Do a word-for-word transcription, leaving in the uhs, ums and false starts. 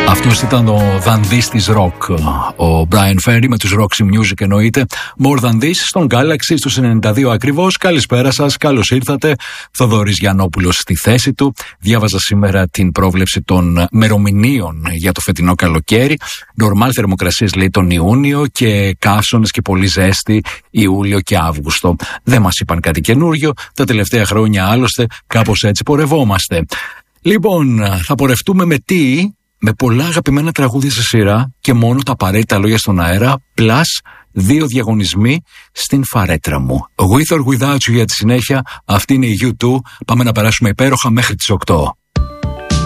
Αυτός ήταν ο δανδύς της rock, ο Brian Ferry με τους Roxy Music εννοείται. More Than This στον Galaxy στους ενενήντα δύο ακριβώς. Καλησπέρα σας, καλώς ήρθατε. Θοδωρής Γιαννόπουλος στη θέση του. Διάβαζα σήμερα την πρόβλεψη των μερομηνίων για το φετινό καλοκαίρι. Νορμάλ θερμοκρασίες λέει τον Ιούνιο και καύσωνες και πολύ ζέστη Ιούλιο και Αύγουστο. Δεν μας είπαν κάτι καινούριο. Τα τελευταία χρόνια άλλωστε κάπως έτσι πορευόμαστε. Λοιπόν, θα πορευτούμε με τι? Με πολλά αγαπημένα τραγούδια σε σειρά και μόνο τα απαραίτητα λόγια στον αέρα, plus δύο διαγωνισμοί στην φαρέτρα μου. With or Without You για τη συνέχεια, αυτή είναι η γιου τού. Πάμε να περάσουμε υπέροχα μέχρι τις οκτώ.